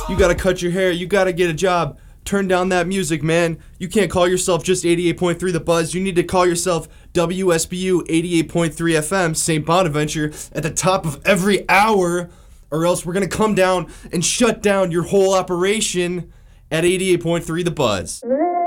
You gotta cut your hair. You gotta get a job. Turn down that music, man. You can't call yourself just 88.3 The Buzz. You need to call yourself WSBU 88.3 FM, St. Bonaventure, at the top of every hour, or else we're gonna come down and shut down your whole operation at 88.3 The Buzz.